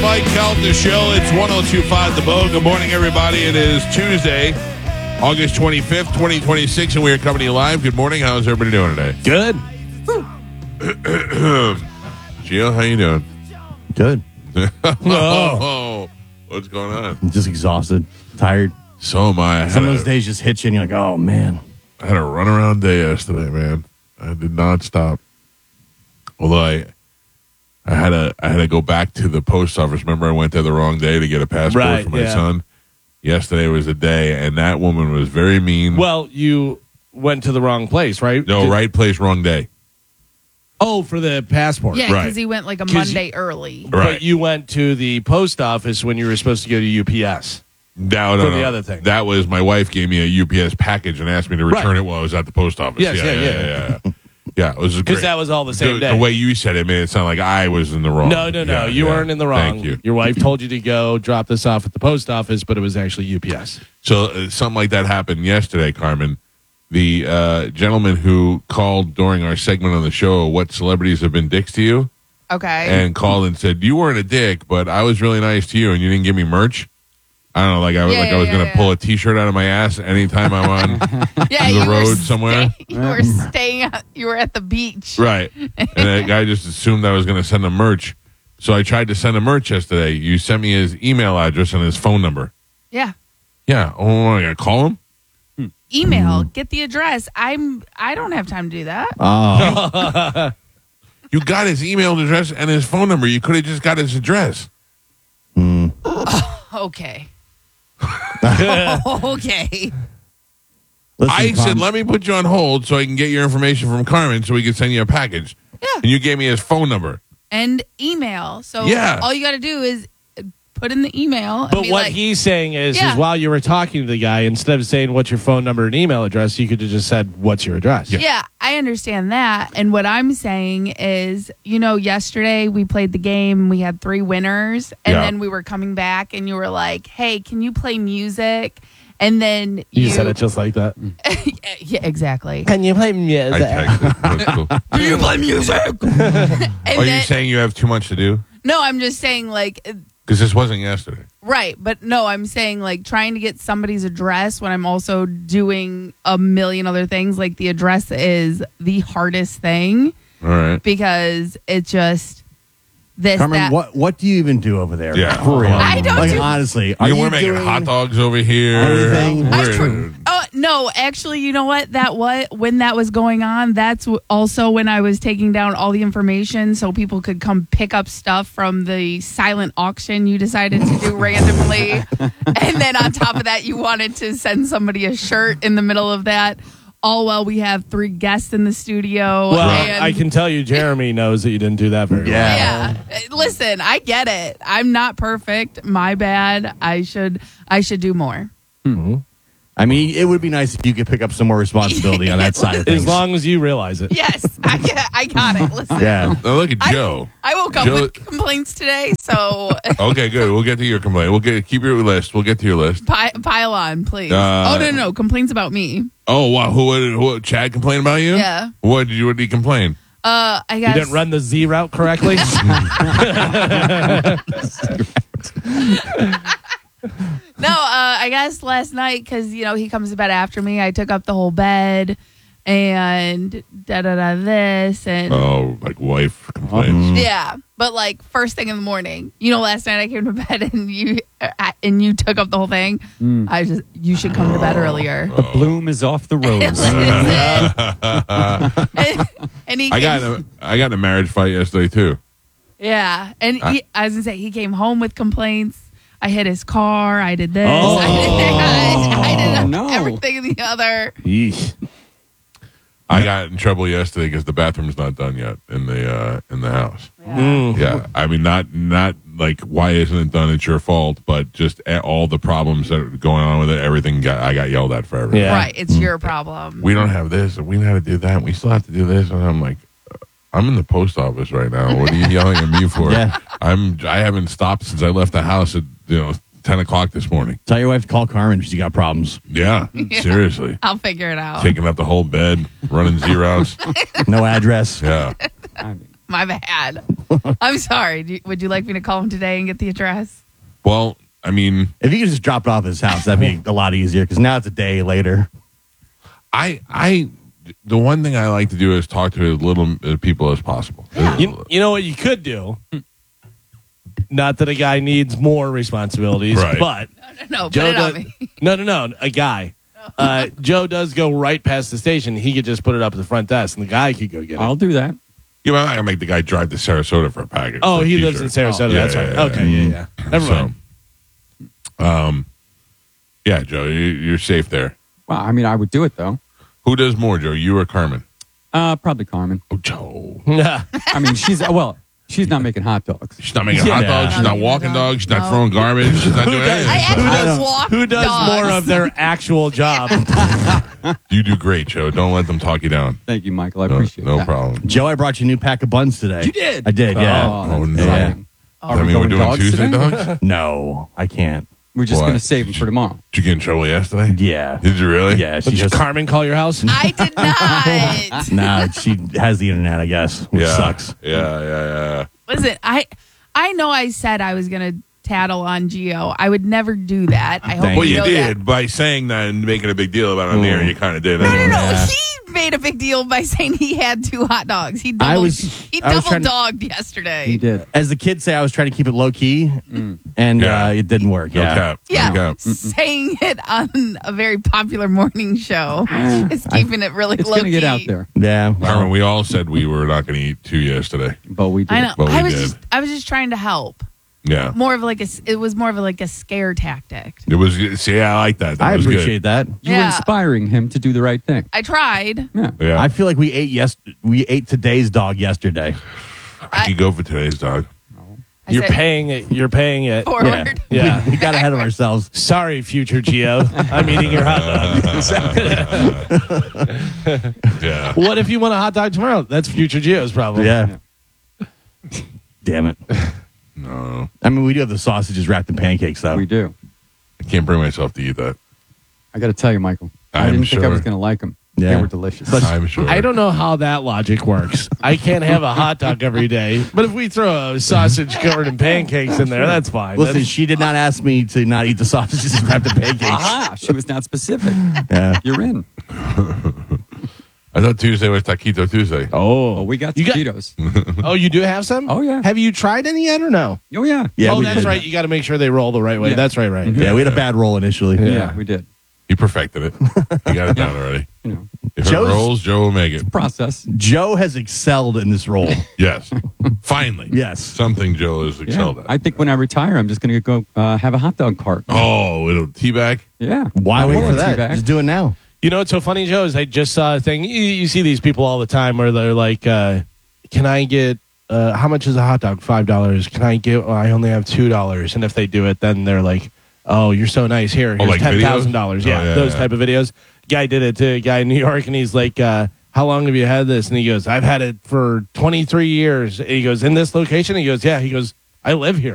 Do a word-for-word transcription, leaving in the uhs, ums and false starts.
Mike Kelt, the show. It's one oh two point five The Bow. Good morning, everybody. It is Tuesday, August twenty-fifth, twenty twenty-six, and we are coming to you live. Good morning. How's everybody doing today? Good. Gio, how you doing? Good. Oh, what's going on? I'm just exhausted, tired. So am I. I Some of had those a- days just hit you and you're like, oh, man. I had a runaround day yesterday, man. I did not stop. Although I, I had a, I had to go back to the post office. Remember, I went there the wrong day to get a passport Right, for my yeah. son. Yesterday was the day, and that woman was very mean. Well, you went to the wrong place, right? no, Did- right place, wrong day. Oh, for the passport. Yeah, because Right. he went like a 'Cause Monday early. But Right. you went to the post office when you were supposed to go to U P S. No, no, For no. the other thing. That was my wife gave me a U P S package and asked me to return Right. it while I was at the post office. Yes, yeah, yeah, yeah, yeah. yeah. yeah. Yeah, it was Because great. that was all the same the, day. the way you said it made it sound like I was in the wrong. no, no, no. Yeah, you yeah. weren't in the wrong. Thank you. Your wife told you to go drop this off at the post office, but it was actually U P S. So uh, something like that happened yesterday, Carmen. The uh, gentleman who called during our segment on the show, "What celebrities have been dicks to you?" Okay. and called and said, "You weren't a dick, but I was really nice to you, and you didn't give me merch." I don't know, like I was Yeah, like yeah, I was yeah, gonna yeah. pull a T-shirt out of my ass anytime I'm on yeah, the you were road stay- somewhere. You were staying. At, you were at the beach. right. And that guy just assumed I was gonna send him merch, so I tried to send him merch yesterday. You sent me his email address and his phone number. Yeah. Yeah. Oh, I gotta call him. Email. Get the address. I'm. I don't have time to do that. Oh, You got his email address and his phone number. You could have just got his address. Okay. okay. listen, I said, Tom, let me put you on hold so I can get your information from Carmen so we can send you a package. Yeah. And you gave me his phone number. And email. So Yeah. all you got to do is put in the email. And But be what like, he's saying is, Yeah. is while you were talking to the guy, instead of saying what's your phone number and email address, you could have just said what's your address. Yeah, I understand that. And what I'm saying is, you know, yesterday we played the game, we had three winners, and Yeah. then we were coming back and you were like, hey, can you play music? And then you, You said it just like that. yeah, exactly. Can you play I music? texted. That's cool. Can you play music? and Are you then, saying you have too much to do? no, I'm just saying like, Because this wasn't yesterday. right. But no, I'm saying like trying to get somebody's address when I'm also doing a million other things. Like the address is the hardest thing All right. because it just this, Carmen, that. what, what do you even do over there? Yeah. For real. I don't like, do- honestly. Are You you were making doing, hot dogs over here. anything? I We're- tr- oh no, actually, you know what? That what when that was going on, that's w- also when I was taking down all the information so people could come pick up stuff from the silent auction you decided to do randomly, and then on top of that, you wanted to send somebody a shirt in the middle of that. All while we have three guests in the studio. Well, and, I can tell you, Jeremy knows that you didn't do that very Yeah. Yeah, listen, I get it. I'm not perfect. My bad. I should. I should do more. I mean, it would be nice if you could pick up some more responsibility on that side of well. things. As long as you realize it. Yes, I get, I got it. Listen. yeah. Now look at I- Joe. I woke up Joe- with complaints today, so Okay, good. We'll get to your complaint. We'll get keep your list. We'll get to your list. pi- pile on, please. Uh, oh no, no, no, complaints about me. Oh wow, who who, who Chad complained about you? Yeah. What did you? What did he complain? Uh, I You guess didn't run the Z route correctly. no. Uh, I guess last night because you know he comes to bed after me. I took up the whole bed and da da da this and Oh, like wife complaints. yeah. But like first thing in the morning, you know, last night I came to bed and you uh, and you took up the whole thing. I just you should come to bed earlier. The bloom is off the rose. and, and he I came- got in a, I got in a marriage fight yesterday too. Yeah, and he, I was gonna say he came home with complaints. I hit his car. I did this. Oh. I did, I, I did no. everything and the other. Yeesh. I got in trouble yesterday because the bathroom's not done yet in the uh, in the house. Mm. Yeah, I mean not not like why isn't it done? It's your fault, but just a- all the problems that are going on with it. Everything got I got yelled at for everything. Yeah. Right, it's your problem. We don't have this, and we know how to do that. And we still have to do this, and I'm like, I'm in the post office right now. What are you yelling at me for? Yeah. I'm I haven't stopped since I left the house at you know ten o'clock this morning. Tell your wife to call Carmen. She got problems. Yeah, Yeah. seriously, I'll figure it out. taking up the whole bed, running zeros. No address. Yeah, I mean, My bad. I'm sorry. Do you- would you like me to call him today and get the address? Well, I mean, If you could just drop it off at his house, that'd be a lot easier because now it's a day later. I, I, the one thing I like to do is talk to as little uh, people as possible. You, you know what you could do? Not that a guy needs more responsibilities, Right. but No, no, put Joe it on does, me. no, no, no, a guy. Uh, Joe does go right past the station. He could just put it up at the front desk, and the guy could go get it. I'll do that. You know, I'm not gonna make the guy drive to Sarasota for a package. Oh, for a he lives in t-shirt. Sarasota. Oh, yeah, That's yeah, right. yeah, Okay, yeah. yeah, yeah. Never mind. So, um, yeah, Joe, you, you're safe there. Well, I mean, I would do it though. Who does more, Joe? You or Carmen? Uh, probably Carmen. Oh, Joe. Yeah. I mean, she's well, she's not making hot dogs. She's not making Yeah. hot dogs. She's not Not walking making dogs. She's not no. throwing garbage. She's not doing anything. I So actually walk Who does dogs. more of their actual job? you do great, Joe. Don't let them talk you down. Thank you, Michael. I No, appreciate no that. problem. Joe, I brought you a new pack of buns today. You did? I did, yeah. Oh, that's Oh, no. exciting. Does that mean we're going doing dogs Tuesday today? dogs? No, I can't. We're just Why? going to save them for tomorrow. Did you get in trouble yesterday? Yeah. Did you really? Yeah, she Did just, Carmen call your house? I did not. nah, she has the internet, I guess, which Yeah. sucks. Yeah, yeah, yeah. Listen, I I know I said I was going to tattle on Gio. I would never do that. I hope Thank Well, you you know did that. by saying that and making a big deal about it on the air. You kind of did. No, no, anyway. no. Yeah. He made a big deal by saying he had two hot dogs. He doubled, I was- he I was double trying to- dogged yesterday. He did. As the kids say, I was trying to keep it low key, and Yeah. uh, it didn't work. No Yeah. cap. Yeah, No cap. saying it on a very popular morning show is keeping it really It's low going to key. get out there, Yeah. Carmen, we all said we were not going to eat two yesterday. but we did. I know. But we I was did. just I was just trying to help. Yeah. More of like a s- it was more of a, like a scare tactic. It was, see, I like that. That I was appreciate that. You were Yeah. inspiring him to do the right thing. I tried. Yeah. good. Yeah. I feel like we ate yes, we ate today's dog yesterday. I could go for today's dog. I You're said, paying it. You're paying it. forward. Yeah. We got ahead of ourselves. Sorry, future Gio. I'm eating your hot dog. Yeah. What if you want a hot dog tomorrow? That's future Gio's problem. Yeah. Damn it. No. I mean, we do have the sausages wrapped in pancakes, though. We do. I can't bring myself to eat that. I got to tell you, Michael. I I'm didn't think I sure. was going to like them. Yeah. They were delicious. I'm sure. I don't know how that logic works. I can't have a hot dog every day, but if we throw a sausage covered in pancakes in there, that's fine. Listen, That's- she did not ask me to not eat the sausages wrapped in pancakes. Aha! She was not specific. Yeah. You're in. I thought Tuesday was Taquito Tuesday. Oh, oh, we got You got- taquitos. oh, you do have some? Oh, yeah. Have you tried any yet or no? Oh, yeah. Yeah, oh, we that's did. right. You got to make sure they roll the right way. Yeah. That's right, right. Yeah, we had a bad roll initially. Yeah, we did. He perfected it. He got it down already. You know, If Joe's- it rolls, Joe will make it. process. Joe has excelled in this role. Yes. Finally. Yes. Something Joe has Yeah. excelled at. I think when I retire, I'm just going to go uh, have a hot dog cart. oh, it'll teabag. Yeah. Why I wait want for a that? teabag. Just do it now. You know what's so funny, Joe, is I just saw a thing. You, you see these people all the time where they're like, uh, can I get, uh, how much is a hot dog? five dollars. Can I get, oh, I only have two dollars. And if they do it, then they're like, oh, you're so nice. Here, Oh, here's like ten thousand dollars. videos? Yeah, Oh, yeah, those yeah. type of videos. Guy did it to a guy in New York, and he's like, uh, how long have you had this? And he goes, I've had it for twenty-three years. And he goes, in this location? He goes, yeah. He goes, I live here.